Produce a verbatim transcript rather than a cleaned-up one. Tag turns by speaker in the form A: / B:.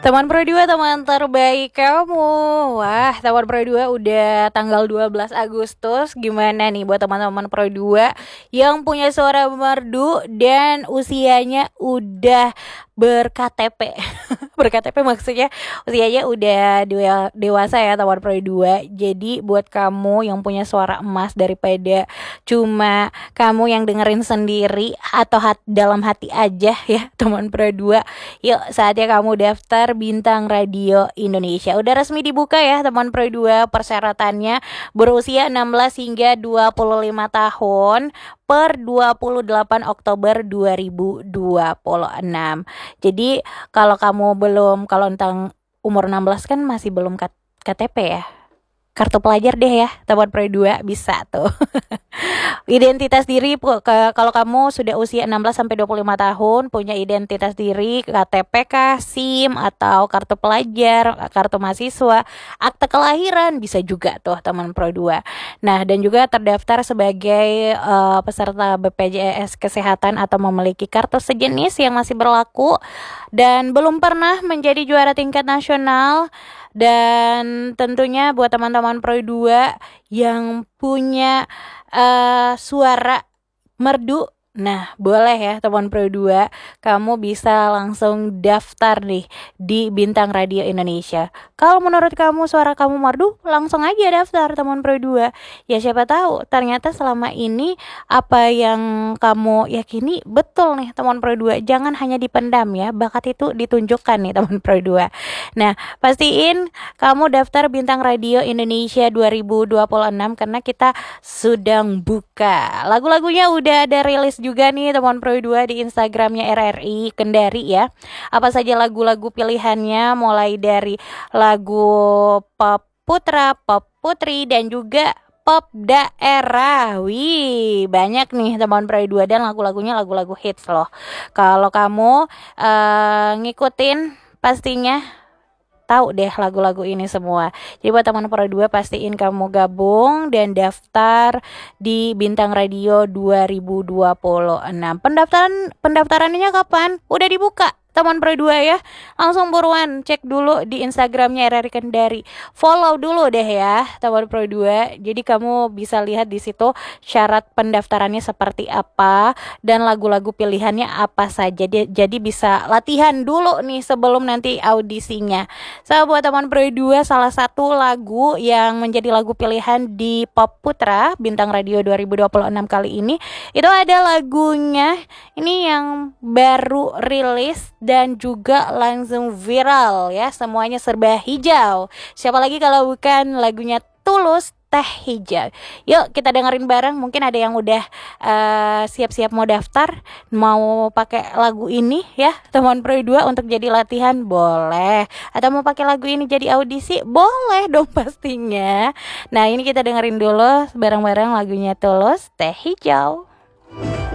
A: Teman Pro dua, teman terbaik kamu. Wah, teman Pro dua udah tanggal dua belas Agustus. Gimana nih buat teman-teman Pro dua yang punya suara merdu dan usianya udah ber-K T P. Ber-K T P maksudnya usianya udah dewa- dewasa ya teman Pro dua. Jadi buat kamu yang punya suara emas, daripada cuma kamu yang dengerin sendiri atau hat- dalam hati aja ya teman Pro dua, yuk saatnya kamu daftar Bintang Radio Indonesia. Udah resmi dibuka ya teman Pro dua. Persyaratannya berusia enam belas hingga dua puluh lima tahun per dua puluh delapan Oktober dua ribu dua puluh enam. Jadi kalau kamu belum, kalau tentang umur enam belas kan masih belum K T P ya, kartu pelajar deh ya teman Pro dua, bisa tuh. Identitas diri, ke, kalau kamu sudah usia enam belas sampai dua puluh lima tahun, punya identitas diri, K T P kah, SIM atau kartu pelajar, kartu mahasiswa, akte kelahiran, bisa juga tuh teman Pro dua. Nah, dan juga terdaftar sebagai uh, peserta B P J S Kesehatan atau memiliki kartu sejenis yang masih berlaku dan belum pernah menjadi juara tingkat nasional. Dan tentunya buat teman-teman Pro dua yang punya uh, suara merdu, nah boleh ya teman Pro dua, kamu bisa langsung daftar nih di Bintang Radio Indonesia. Kalau menurut kamu suara kamu merdu, langsung aja daftar teman Pro dua. Ya siapa tahu ternyata selama ini apa yang kamu yakini betul nih teman Pro dua. Jangan hanya dipendam ya, bakat itu ditunjukkan nih teman Pro dua. Nah, pastiin kamu daftar Bintang Radio Indonesia dua ribu dua puluh enam karena kita sedang buka. Lagu-lagunya udah ada rilis juga nih teman Pro dua di Instagramnya R R I Kendari ya. Apa saja lagu-lagu pilihannya, mulai dari lagu pop putra, pop putri, dan juga pop daerah. Wih, banyak nih teman Pro dua, dan lagu-lagunya lagu-lagu hits loh. Kalau kamu uh, ngikutin, pastinya tahu deh lagu-lagu ini semua. Jadi buat teman Pro dua, pastiin kamu gabung dan daftar di Bintang Radio dua ribu dua puluh enam. Pendaftaran pendaftarannya kapan? Udah dibuka teman Pro dua ya. Langsung buruan cek dulu di Instagramnya R R I Kendari. Follow dulu deh ya teman Pro dua. Jadi kamu bisa lihat di situ syarat pendaftarannya seperti apa dan lagu-lagu pilihannya apa saja. Jadi bisa latihan dulu nih sebelum nanti audisinya. So buat teman Pro dua, salah satu lagu yang menjadi lagu pilihan di Pop Putra Bintang Radio dua ribu dua puluh enam kali ini, itu ada lagunya ini yang baru rilis dan juga langsung viral ya, semuanya serba hijau. Siapa lagi kalau bukan lagunya Tulus, Teh Hijau. Yuk kita dengerin bareng. Mungkin ada yang udah uh, siap-siap mau daftar, mau pakai lagu ini ya teman Pro dua untuk jadi latihan, boleh. Atau mau pakai lagu ini jadi audisi, boleh dong pastinya. Nah ini kita dengerin dulu bareng-bareng lagunya Tulus, Teh Hijau.